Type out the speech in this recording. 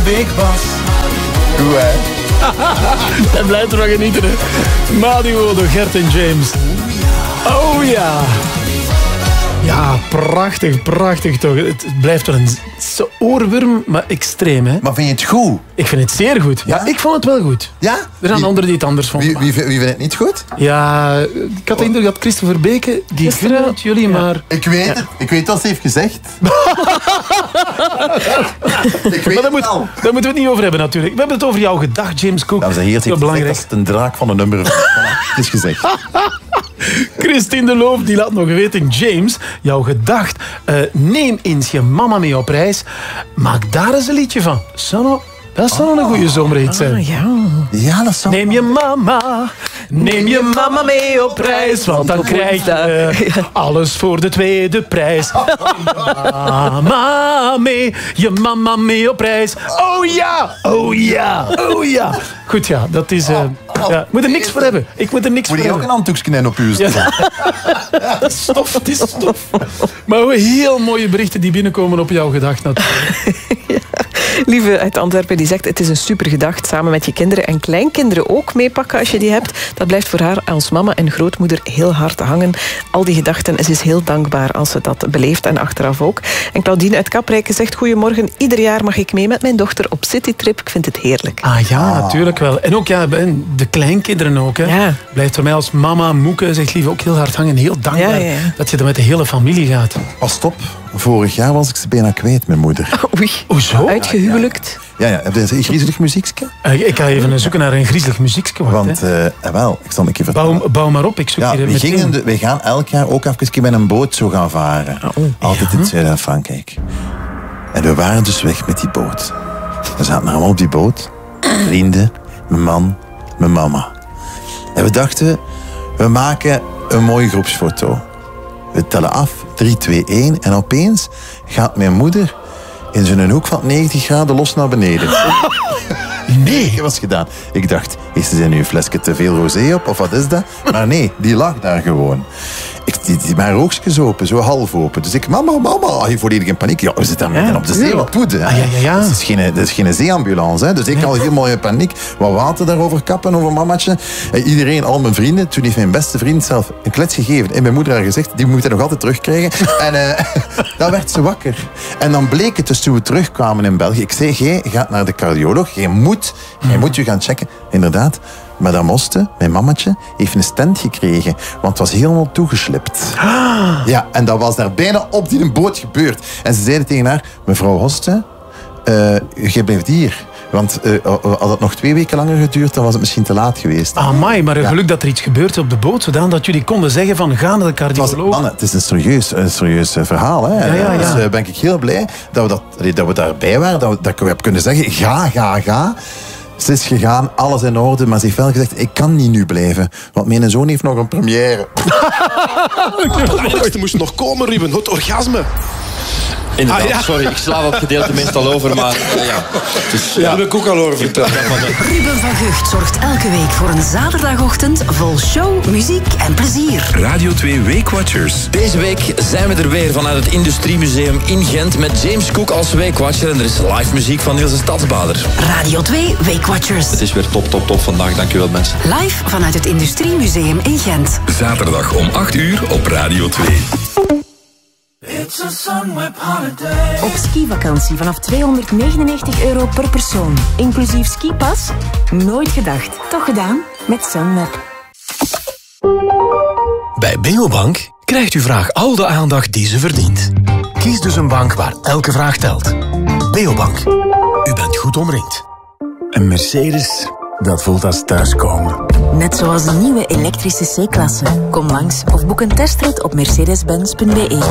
Weekbas. Goed, hè? En blijft ervan genieten, hè. Maduo door Gert en James. Oh ja. Ja, prachtig, prachtig toch. Het blijft wel een oorworm, maar extreem, hè. Maar vind je het goed? Ik vind het zeer goed. Ja? Ik vond het wel goed. Ja? Er zijn anderen die het anders vonden. Wie vindt het niet goed? Ja, ik had de indruk dat Christopher Beke, die vinden het jullie, maar... Ik weet het. Ik weet wat ze heeft gezegd. Ik weet Maar daar moeten we het niet over hebben, natuurlijk. We hebben het over jouw gedag, James Cook. Dames en heren, het heeft gezegd dat het een draak van een nummer. Voilà, het is gezegd. Christine de Loof die laat nog weten, James, jouw gedacht, neem eens je mama mee op reis. Maak daar eens een liedje van. Dat zou een goede zomerhit zijn. Ja, dat zou... Neem je mama mee op reis, want dan krijg je alles voor de tweede prijs. Je mama mee op reis. Oh ja, oh ja, oh ja. Goed, ja, dat is... ik moet er niks voor hebben. Moet je ook een handdoekje op u staan? Het is stof. Maar heel mooie berichten die binnenkomen op jouw gedacht natuurlijk. Lieve uit Antwerpen die zegt, het is een supergedacht. Samen met je kinderen en kleinkinderen ook meepakken als je die hebt. Dat blijft voor haar als mama en grootmoeder heel hard hangen. Al die gedachten, ze is heel dankbaar als ze dat beleeft en achteraf ook. En Claudine uit Kaprijke zegt, goedemorgen, ieder jaar mag ik mee met mijn dochter op citytrip. Ik vind het heerlijk. Ah ja, natuurlijk wel. En ook ja, de kleinkinderen ook. Hè. Ja. Blijft voor mij als mama, moeke, zegt lief, ook heel hard hangen. Heel dankbaar dat je er met de hele familie gaat. Pas op, vorig jaar was ik ze bijna kwijt, mijn moeder. Oei, hoezo? Uitgehuwelijkt. Ja, heb je een griezelig muziekje? Ik ga even zoeken naar een griezelig muziekje. Want, wel, ik zal een keer vertellen. Bouw maar op, ik zoek hier meteen. We gaan elk jaar ook even met een boot zo gaan varen. Altijd in het zuiden van Frankrijk. En we waren dus weg met die boot. We zaten allemaal op die boot. Vrienden, mijn man, mijn mama. En we dachten, we maken een mooie groepsfoto. We tellen af, 3, 2, 1. En opeens gaat mijn moeder in zijn hoek van 90 graden los naar beneden. Nee, dat was gedaan. Ik dacht, is er nu een flesje te veel rosé op, of wat is dat? Maar nee, die lag daar gewoon. Mijn rookjes open, zo half open. Dus ik, mama, je volledig in paniek. Ja, we zitten midden op de zee, wat doe je? Dat is geen zeeambulance. Hè? Dus ik al helemaal in paniek. Wat water daarover kappen, over mamaatje. Iedereen, al mijn vrienden. Toen heeft mijn beste vriend zelf een klets gegeven. En mijn moeder had gezegd, die moet hij nog altijd terugkrijgen. En dan werd ze wakker. En dan bleek het dus toen we terugkwamen in België. Ik zei, jij gaat naar de cardioloog. Jij moet je gaan checken. Inderdaad. Madame Hoste, mijn mamatje, heeft een stent gekregen. Want het was helemaal toegeslipt. Ja, en dat was daar bijna op die boot gebeurd. En ze zeiden tegen haar, mevrouw Hoste, jij blijft hier. Want had het nog 2 weken langer geduurd, dan was het misschien te laat geweest. Amai, maar geluk dat er iets gebeurt op de boot, zodat jullie konden zeggen van, ga naar de cardioloog. Het is een serieus verhaal. Hè? Ja. Dus ben ik heel blij dat we daarbij waren. Dat ik heb kunnen zeggen, ga. Ze is gegaan, alles in orde, maar ze heeft wel gezegd, ik kan niet nu blijven, want mijn zoon heeft nog een première. Het moest nog komen, Ruben, het orgasme. Inderdaad, sorry, ik sla dat gedeelte meestal over, maar Daar heb ik ook al over verteld. Ruben van Gucht zorgt elke week voor een zaterdagochtend vol show, muziek en plezier. Radio 2 Weekwatchers. Deze week zijn we er weer vanuit het Industriemuseum in Gent met James Cook als Weekwatcher en er is live muziek van Niels de Stadsbader. Radio 2 Weekwatchers. Het is weer top vandaag, dankjewel mensen. Live vanuit het Industriemuseum in Gent. Zaterdag om 8 uur op Radio 2. Op skivakantie vanaf €299 per persoon, inclusief skipas? Nooit gedacht. Toch gedaan? Met Sunweb. Bij Beobank krijgt uw vraag al de aandacht die ze verdient. Kies dus een bank waar elke vraag telt. Beobank. U bent goed omringd. Een Mercedes, dat voelt als thuiskomen. Net zoals de nieuwe elektrische C-klasse. Kom langs of boek een testrit op mercedes-benz.be.